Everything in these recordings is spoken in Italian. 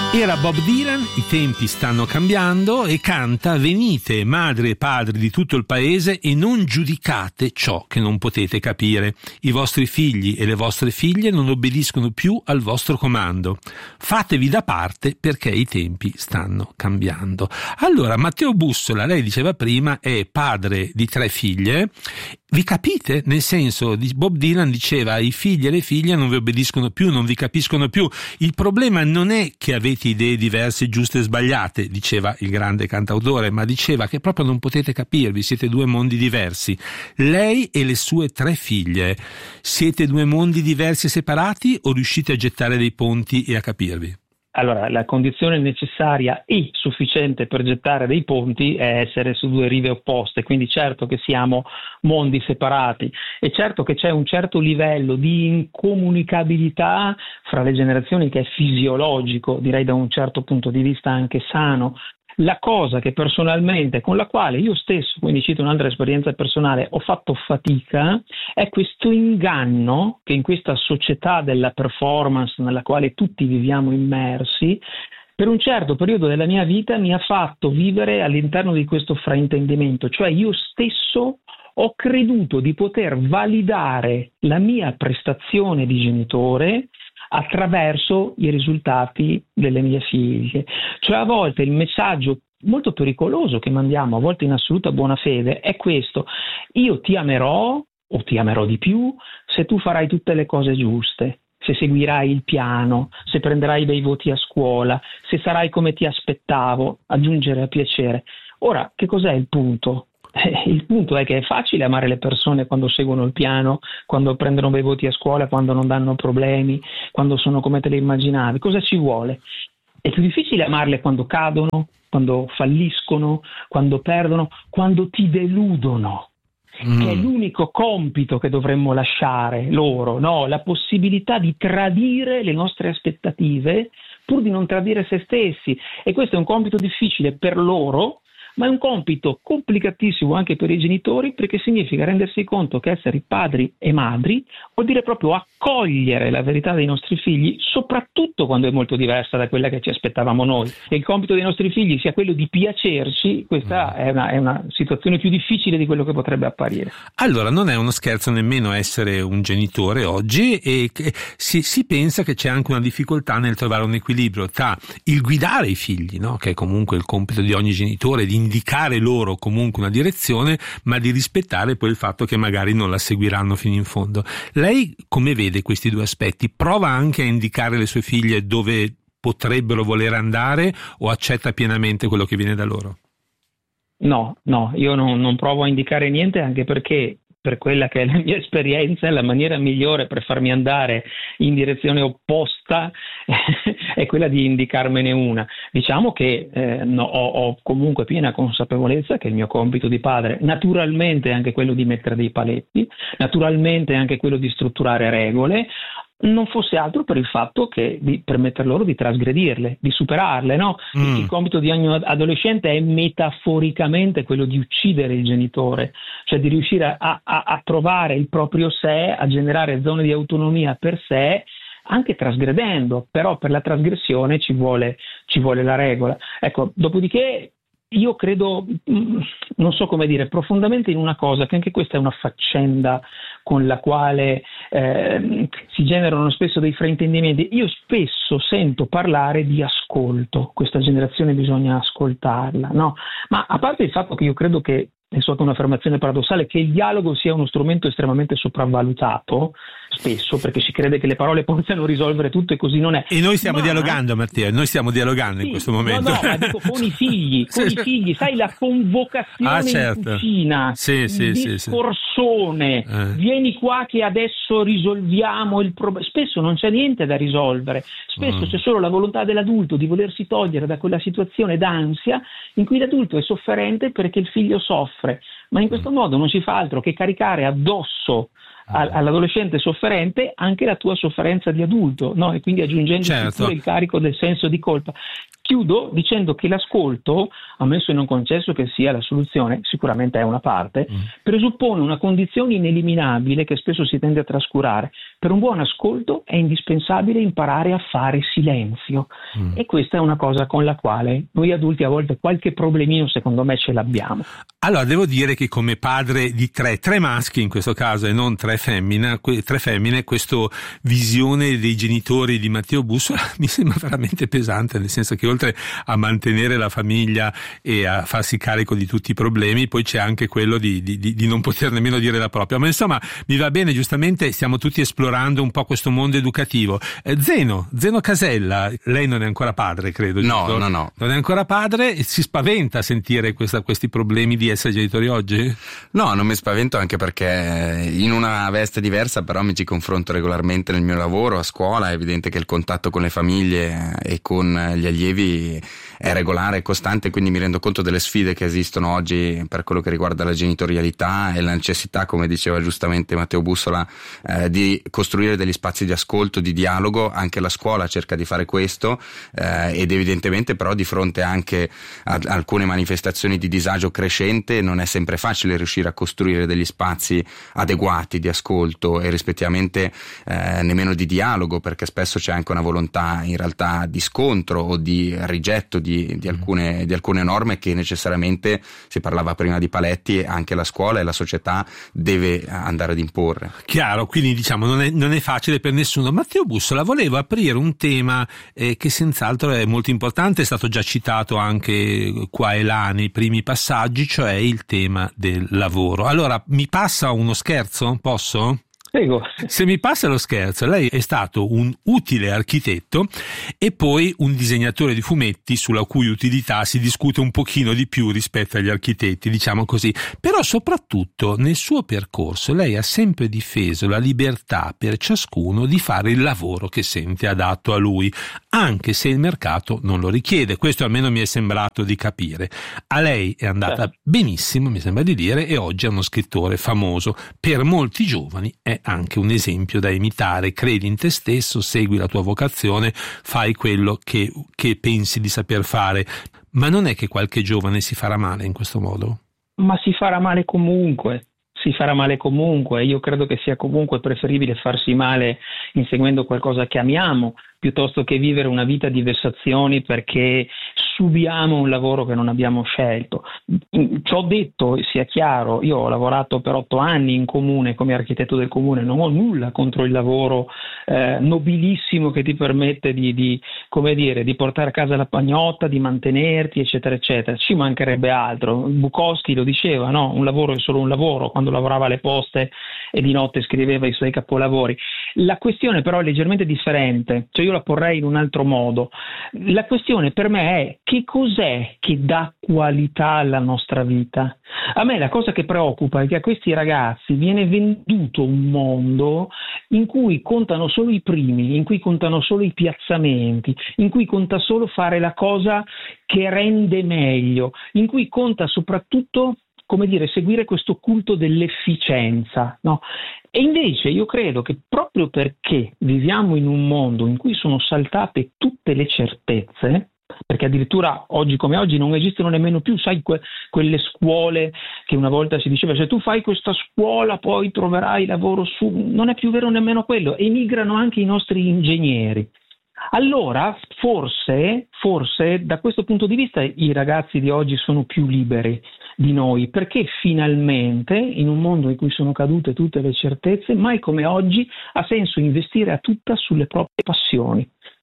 Era Bob Dylan, i tempi stanno cambiando, e canta: venite madri e padri di tutto il paese e non giudicate ciò che non potete capire. I vostri figli e le vostre figlie non obbediscono più al vostro comando. Fatevi da parte perché i tempi stanno cambiando. Allora, Matteo Bussola, lei diceva prima, è padre di 3 figlie. Vi capite? Nel senso, Bob Dylan diceva: i figli e le figlie non vi obbediscono più, non vi capiscono più. Il problema non è che avete idee diverse, giuste e sbagliate, diceva il grande cantautore, ma diceva che proprio non potete capirvi, siete 2 mondi diversi. Lei e le sue 3 figlie, siete 2 mondi diversi e separati, o riuscite a gettare dei ponti e a capirvi? Allora, la condizione necessaria e sufficiente per gettare dei ponti è essere su 2 rive opposte, quindi certo che siamo mondi separati, e certo che c'è un certo livello di incomunicabilità fra le generazioni che è fisiologico, direi da un certo punto di vista anche sano. La cosa che personalmente, con la quale io stesso, quindi cito un'altra esperienza personale, ho fatto fatica, è questo inganno che in questa società della performance nella quale tutti viviamo immersi, per un certo periodo della mia vita mi ha fatto vivere all'interno di questo fraintendimento, cioè io stesso ho creduto di poter validare la mia prestazione di genitore attraverso i risultati delle mie figlie. Cioè, a volte il messaggio molto pericoloso che mandiamo, a volte in assoluta buona fede, è questo: io ti amerò o ti amerò di più se tu farai tutte le cose giuste, se seguirai il piano, se prenderai dei voti a scuola, se sarai come ti aspettavo, aggiungere a piacere. Ora, che cos'è il punto? Il punto è che è facile amare le persone quando seguono il piano, quando prendono dei voti a scuola, quando non danno problemi, quando sono come te le immaginavi. Cosa ci vuole? È più difficile amarle quando cadono, quando falliscono, quando perdono, quando ti deludono, che è l'unico compito che dovremmo lasciare loro, no? La possibilità di tradire le nostre aspettative pur di non tradire se stessi. E questo è un compito difficile per loro, ma è un compito complicatissimo anche per i genitori, perché significa rendersi conto che essere padri e madri vuol dire proprio accogliere la verità dei nostri figli, soprattutto quando è molto diversa da quella che ci aspettavamo noi. E il compito dei nostri figli sia quello di piacerci, questa è una situazione più difficile di quello che potrebbe apparire. Allora, non è uno scherzo nemmeno essere un genitore oggi, e si pensa che c'è anche una difficoltà nel trovare un equilibrio tra il guidare i figli, no? Che è comunque il compito di ogni genitore, di indicare loro comunque una direzione, ma di rispettare poi il fatto che magari non la seguiranno fino in fondo. Lei come vede questi 2 aspetti? Prova anche a indicare le sue figlie dove potrebbero voler andare, o accetta pienamente quello che viene da loro? No, io non provo a indicare niente, anche perché per quella che è la mia esperienza, la maniera migliore per farmi andare in direzione opposta è quella di indicarmene una. Diciamo che ho comunque piena consapevolezza che il mio compito di padre, naturalmente, è anche quello di mettere dei paletti, naturalmente è anche quello di strutturare regole, non fosse altro per il fatto che di permettere loro di trasgredirle, di superarle, no? Il compito di ogni adolescente è metaforicamente quello di uccidere il genitore, cioè di riuscire a trovare il proprio sé, a generare zone di autonomia per sé, anche trasgredendo, però per la trasgressione ci vuole la regola. Ecco, dopodiché io credo, non so come dire, profondamente in una cosa, che anche questa è una faccenda con la quale si generano spesso dei fraintendimenti. Io spesso sento parlare di ascolto, questa generazione bisogna ascoltarla, no? Ma a parte il fatto che io credo che, è stata un'affermazione paradossale, che il dialogo sia uno strumento estremamente sopravvalutato, spesso, perché si crede che le parole possano risolvere tutto, e così non è. E noi stiamo dialogando, Mattia, noi stiamo dialogando, sì, in questo momento. No, ma dico con i figli, i figli, sai, la convocazione certo. in cucina, il discorsone, vieni qua che adesso risolviamo il problema. Spesso non c'è niente da risolvere, spesso c'è solo la volontà dell'adulto di volersi togliere da quella situazione d'ansia in cui l'adulto è sofferente perché il figlio soffre, ma in questo modo non si fa altro che caricare addosso all'adolescente sofferente anche la tua sofferenza di adulto, no? E quindi aggiungendo pure il carico del senso di colpa. Chiudo dicendo che l'ascolto, ammesso e non concesso che sia la soluzione, sicuramente è una parte, presuppone una condizione ineliminabile che spesso si tende a trascurare. Per un buon ascolto è indispensabile imparare a fare silenzio e questa è una cosa con la quale noi adulti a volte qualche problemino secondo me ce l'abbiamo. Allora, devo dire che come padre di tre maschi in questo caso e non tre femmine, questa visione dei genitori di Matteo Bussola mi sembra veramente pesante, nel senso che oltre a mantenere la famiglia e a farsi carico di tutti i problemi, poi c'è anche quello di non poter nemmeno dire la propria. Ma insomma, mi va bene, giustamente stiamo tutti esplorando un po' questo mondo educativo. Zeno Casella, lei non è ancora padre, credo. No, giusto? No. Non è ancora padre e si spaventa a sentire questi problemi di essere genitori oggi? No, non mi spavento, anche perché in una veste diversa però mi ci confronto regolarmente nel mio lavoro, a scuola. È evidente che il contatto con le famiglie e con gli allievi è regolare e costante, quindi mi rendo conto delle sfide che esistono oggi per quello che riguarda la genitorialità e la necessità, come diceva giustamente Matteo Bussola, di costruire degli spazi di ascolto, di dialogo. Anche la scuola cerca di fare questo ed evidentemente però di fronte anche a alcune manifestazioni di disagio crescente non è sempre facile riuscire a costruire degli spazi adeguati di ascolto e rispettivamente nemmeno di dialogo, perché spesso c'è anche una volontà in realtà di scontro o di rigetto di alcune norme che necessariamente, si parlava prima di paletti, anche la scuola e la società deve andare ad imporre. Chiaro, quindi diciamo non è facile per nessuno. Matteo Bussola, volevo aprire un tema che senz'altro è molto importante, è stato già citato anche qua e là nei primi passaggi, cioè il tema del lavoro. Allora, mi passa uno scherzo? Posso? Prego. Se mi passa lo scherzo, lei è stato un utile architetto e poi un disegnatore di fumetti sulla cui utilità si discute un pochino di più rispetto agli architetti, diciamo così. Però soprattutto nel suo percorso lei ha sempre difeso la libertà per ciascuno di fare il lavoro che sente adatto a lui, anche se il mercato non lo richiede. Questo almeno mi è sembrato di capire. A lei è andata benissimo, mi sembra di dire, e oggi è uno scrittore famoso. Per molti giovani è anche un esempio da imitare. Credi in te stesso, segui la tua vocazione, fai quello che pensi di saper fare. Ma non è che qualche giovane si farà male in questo modo? Ma si farà male comunque. Io credo che sia comunque preferibile farsi male inseguendo qualcosa che amiamo piuttosto che vivere una vita di vessazioni perché subiamo un lavoro che non abbiamo scelto. Ciò detto, sia chiaro, io ho lavorato per 8 anni in comune come architetto del comune, non ho nulla contro il lavoro nobilissimo che ti permette di portare a casa la pagnotta, di mantenerti, eccetera, eccetera. Ci mancherebbe altro. Bukowski lo diceva, no? Un lavoro è solo un lavoro, quando lavorava alle poste e di notte scriveva i suoi capolavori. La questione però è leggermente differente, cioè io la porrei in un altro modo. La questione per me è: che cos'è che dà qualità alla nostra vita? A me la cosa che preoccupa è che a questi ragazzi viene venduto un mondo in cui contano solo i primi, in cui contano solo i piazzamenti, in cui conta solo fare la cosa che rende meglio, in cui conta soprattutto seguire questo culto dell'efficienza, no? E invece io credo che proprio perché viviamo in un mondo in cui sono saltate tutte le certezze, perché addirittura oggi come oggi non esistono nemmeno più, sai, quelle scuole che una volta si diceva: se tu fai questa scuola poi troverai lavoro su, non è più vero nemmeno quello, emigrano anche i nostri ingegneri. Allora forse da questo punto di vista i ragazzi di oggi sono più liberi di noi, perché finalmente in un mondo in cui sono cadute tutte le certezze, mai come oggi ha senso investire a tutta sulle proprie passioni.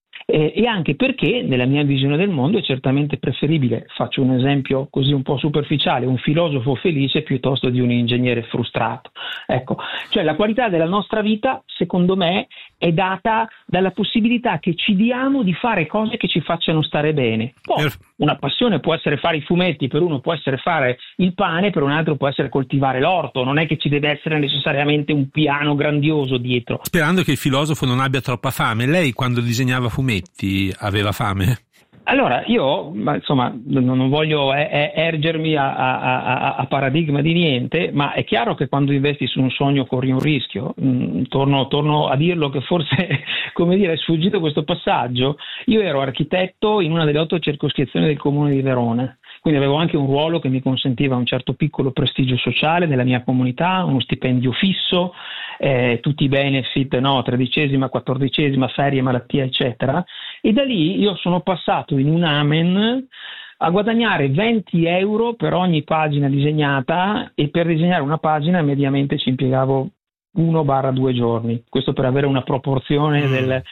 E anche perché nella mia visione del mondo è certamente preferibile, faccio un esempio così un po' superficiale, un filosofo felice piuttosto di un ingegnere frustrato. Ecco, cioè la qualità della nostra vita secondo me è data dalla possibilità che ci diamo di fare cose che ci facciano stare bene. Poi una passione può essere fare i fumetti, per uno può essere fare il pane, per un altro può essere coltivare l'orto, non è che ci deve essere necessariamente un piano grandioso dietro. Sperando che il filosofo non abbia troppa fame, lei quando disegnava fumetti aveva fame? Allora, io insomma non voglio ergermi a paradigma di niente, ma è chiaro che quando investi su un sogno corri un rischio. Torno a dirlo che forse, come dire, è sfuggito questo passaggio. Io ero architetto in una delle 8 circoscrizioni del Comune di Verona, quindi avevo anche un ruolo che mi consentiva un certo piccolo prestigio sociale nella mia comunità, uno stipendio fisso, tutti i benefit, no, 13ª, 14ª, ferie, malattia, eccetera. E da lì io sono passato in un Amen a guadagnare 20 euro per ogni pagina disegnata, e per disegnare una pagina mediamente ci impiegavo 1-2 giorni, questo per avere una proporzione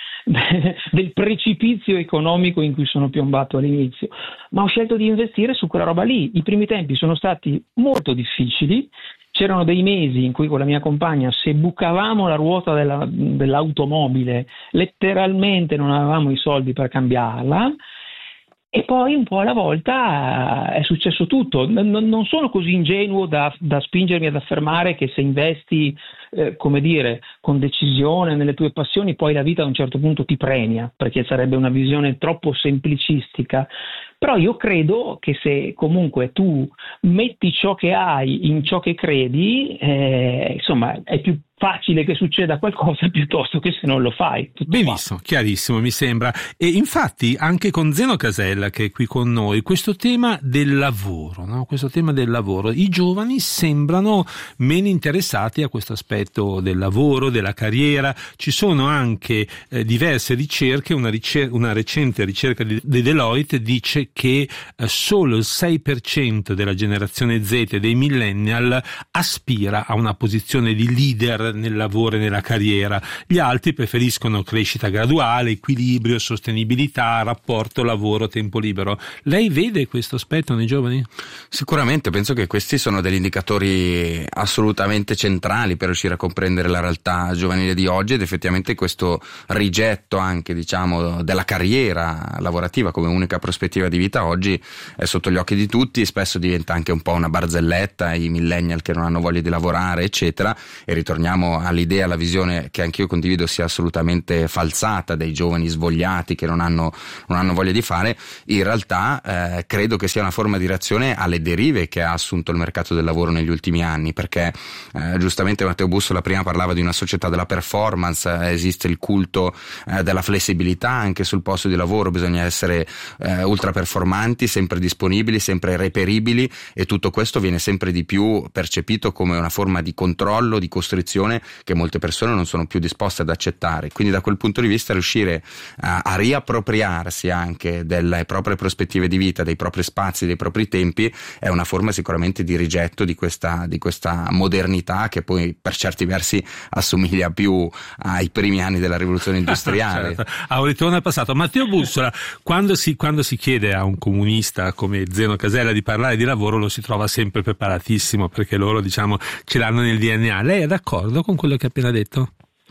del precipizio economico in cui sono piombato all'inizio. Ma ho scelto di investire su quella roba lì. I primi tempi sono stati molto difficili. C'erano dei mesi in cui con la mia compagna, se bucavamo la ruota dell'automobile, letteralmente non avevamo i soldi per cambiarla. E poi un po' alla volta è successo tutto. Non sono così ingenuo da spingermi ad affermare che se investi, come dire, con decisione nelle tue passioni, poi la vita a un certo punto ti premia, perché sarebbe una visione troppo semplicistica. Però io credo che se comunque tu metti ciò che hai in ciò che credi, insomma, è più facile che succeda qualcosa piuttosto che se non lo fai. Benissimo, chiarissimo mi sembra. E infatti anche con Zeno Casella, che è qui con noi, questo tema del lavoro, no? Questo tema del lavoro, i giovani sembrano meno interessati a questo aspetto del lavoro, della carriera. Ci sono anche diverse ricerche, una recente ricerca di Deloitte dice che solo il 6% della generazione Z e dei millennial aspira a una posizione di leader nel lavoro e nella carriera. Gli altri preferiscono crescita graduale, equilibrio, sostenibilità, rapporto lavoro-tempo libero. Lei vede questo aspetto nei giovani? Sicuramente, penso che questi sono degli indicatori assolutamente centrali per riuscire a comprendere la realtà giovanile di oggi, ed effettivamente questo rigetto anche, diciamo, della carriera lavorativa come unica prospettiva di vita oggi è sotto gli occhi di tutti. Spesso diventa anche un po' una barzelletta, i millennial che non hanno voglia di lavorare, eccetera, e ritorniamo all'idea, alla visione che anch'io condivido sia assolutamente falsata, dei giovani svogliati che non hanno voglia di fare. In realtà credo che sia una forma di reazione alle derive che ha assunto il mercato del lavoro negli ultimi anni, perché giustamente Matteo Bussola prima parlava di una società della performance, esiste il culto della flessibilità anche sul posto di lavoro, bisogna essere ultra performanti, sempre disponibili, sempre reperibili, e tutto questo viene sempre di più percepito come una forma di controllo, di costrizione che molte persone non sono più disposte ad accettare. Quindi da quel punto di vista riuscire a riappropriarsi anche delle proprie prospettive di vita, dei propri spazi, dei propri tempi, è una forma sicuramente di rigetto di questa modernità che poi per certi versi assomiglia più ai primi anni della rivoluzione industriale. Certo. A un ritorno al passato. Matteo Bussola, quando si chiede a un comunista come Zeno Casella di parlare di lavoro, lo si trova sempre preparatissimo, perché loro, diciamo, ce l'hanno nel DNA. Lei è d'accordo con quello che ha appena detto?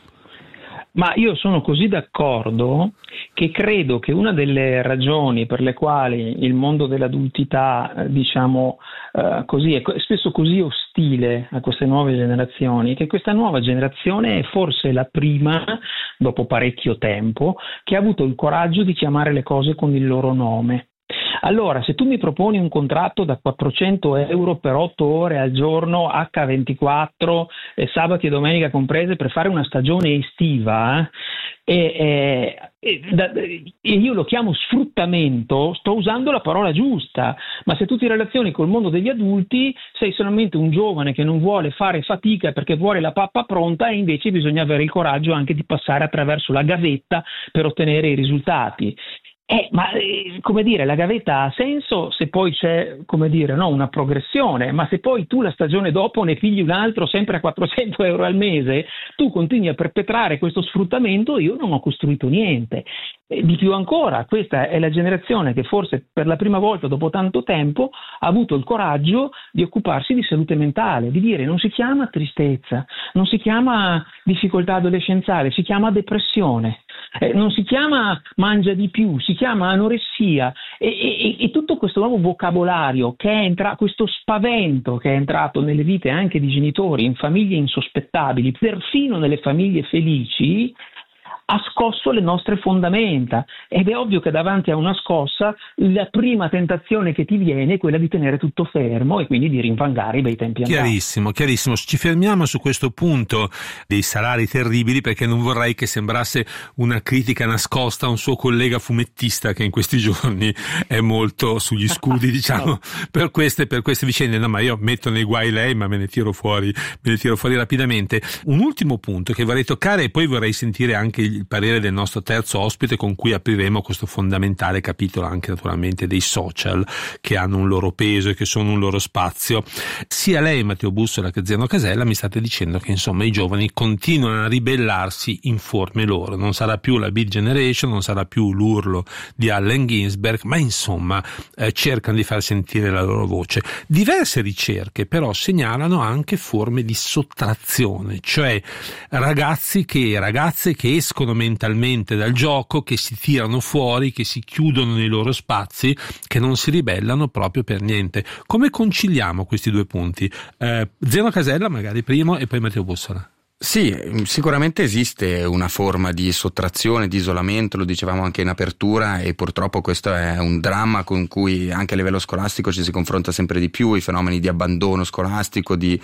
Ma io sono così d'accordo che credo che una delle ragioni per le quali il mondo dell'adultità, diciamo così, è spesso così ostile a queste nuove generazioni, è che questa nuova generazione è forse la prima, dopo parecchio tempo, che ha avuto il coraggio di chiamare le cose con il loro nome. Allora, se tu mi proponi un contratto da 400 euro per 8 ore al giorno, H24, sabati e domenica comprese, per fare una stagione estiva, e io lo chiamo sfruttamento, sto usando la parola giusta, ma se tu ti relazioni col mondo degli adulti sei solamente un giovane che non vuole fare fatica perché vuole la pappa pronta, e invece bisogna avere il coraggio anche di passare attraverso la gavetta per ottenere i risultati. Come dire, la gavetta ha senso se poi c'è, come dire, no, una progressione, ma se poi tu la stagione dopo ne pigli un altro sempre a 400 euro al mese, tu continui a perpetrare questo sfruttamento, io non ho costruito niente. Di più ancora, questa è la generazione che forse per la prima volta dopo tanto tempo ha avuto il coraggio di occuparsi di salute mentale, di dire non si chiama tristezza, non si chiama difficoltà adolescenziale, si chiama depressione. Non si chiama mangia di più, si chiama anoressia, e tutto questo nuovo vocabolario che è questo spavento che è entrato nelle vite anche di genitori in famiglie insospettabili, perfino nelle famiglie felici, ha scosso le nostre fondamenta, ed è ovvio che davanti a una scossa la prima tentazione che ti viene è quella di tenere tutto fermo e quindi di rinfangare i bei tempi andati. Chiarissimo. Ci fermiamo su questo punto dei salari terribili, perché non vorrei che sembrasse una critica nascosta a un suo collega fumettista che in questi giorni è molto sugli scudi, diciamo, per queste vicende. No, ma io metto nei guai lei, ma me ne tiro fuori rapidamente. Un ultimo punto che vorrei toccare, e poi vorrei sentire anche il parere del nostro terzo ospite, con cui apriremo questo fondamentale capitolo anche naturalmente dei social, che hanno un loro peso e che sono un loro spazio. Sia lei, Matteo Bussola, che Zeno Casella mi state dicendo che insomma i giovani continuano a ribellarsi in forme loro. Non sarà più la Beat Generation, non sarà più l'urlo di Allen Ginsberg, ma insomma cercano di far sentire la loro voce. Diverse ricerche però segnalano anche forme di sottrazione, cioè ragazze che escono mentalmente dal gioco, che si tirano fuori, che si chiudono nei loro spazi, che non si ribellano proprio per niente. Come conciliamo questi due punti? Zeno Casella magari primo e poi Matteo Bussola. Sì, sicuramente esiste una forma di sottrazione, di isolamento, lo dicevamo anche in apertura, e purtroppo questo è un dramma con cui anche a livello scolastico ci si confronta sempre di più. I fenomeni di abbandono scolastico, di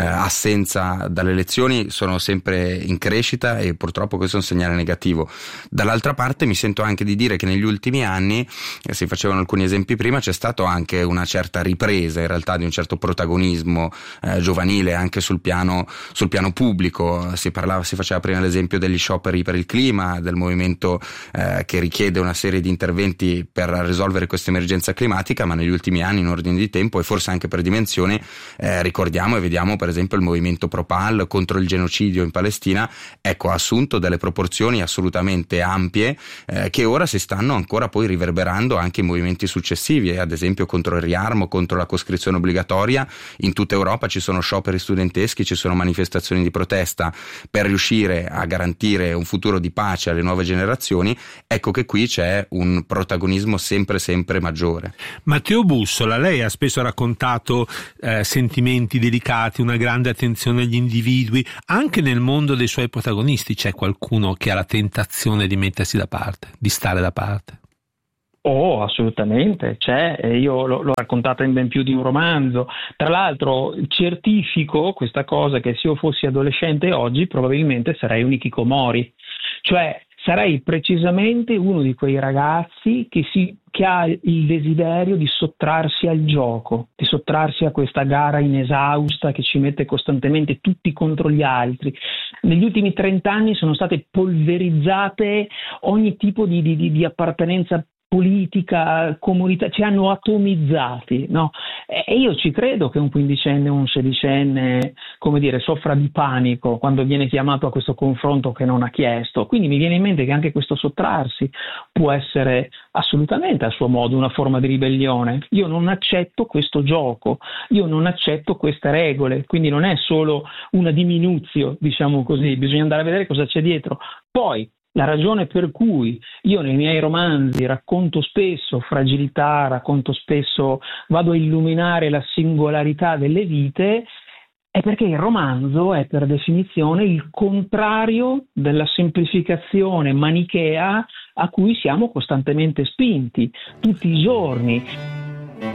assenza dalle lezioni sono sempre in crescita, e purtroppo questo è un segnale negativo. Dall'altra parte mi sento anche di dire che negli ultimi anni, si facevano alcuni esempi prima, c'è stato anche una certa ripresa in realtà di un certo protagonismo giovanile anche sul piano pubblico. Si faceva prima l'esempio degli scioperi per il clima, del movimento che richiede una serie di interventi per risolvere questa emergenza climatica, ma negli ultimi anni, in ordine di tempo e forse anche per dimensione, ricordiamo e vediamo per esempio il movimento Pro-Pal contro il genocidio in Palestina, ha assunto delle proporzioni assolutamente ampie, che ora si stanno ancora poi riverberando anche in movimenti successivi, ad esempio contro il riarmo, contro la coscrizione obbligatoria. In tutta Europa ci sono scioperi studenteschi, ci sono manifestazioni di protesta per riuscire a garantire un futuro di pace alle nuove generazioni. Ecco che qui c'è un protagonismo sempre maggiore. Matteo Bussola, lei ha spesso raccontato sentimenti delicati, una grande attenzione agli individui. Anche nel mondo dei suoi protagonisti c'è qualcuno che ha la tentazione di mettersi da parte, di stare da parte? Oh, assolutamente, c'è, io l'ho raccontata in ben più di un romanzo. Tra l'altro certifico questa cosa, che se io fossi adolescente oggi probabilmente sarei un hikikomori, cioè sarei precisamente uno di quei ragazzi che ha il desiderio di sottrarsi al gioco, di sottrarsi a questa gara inesausta che ci mette costantemente tutti contro gli altri. Negli ultimi 30 anni sono state polverizzate ogni tipo di appartenenza politica, comunità, ci hanno atomizzati, no? E io ci credo che un quindicenne o un sedicenne, soffra di panico quando viene chiamato a questo confronto che non ha chiesto. Quindi mi viene in mente che anche questo sottrarsi può essere assolutamente a suo modo una forma di ribellione. Io non accetto questo gioco, io non accetto queste regole, quindi non è solo una diminuzio, diciamo così, bisogna andare a vedere cosa c'è dietro. Poi la ragione per cui io nei miei romanzi racconto spesso fragilità, racconto spesso, vado a illuminare la singolarità delle vite, è perché il romanzo è per definizione il contrario della semplificazione manichea a cui siamo costantemente spinti tutti i giorni.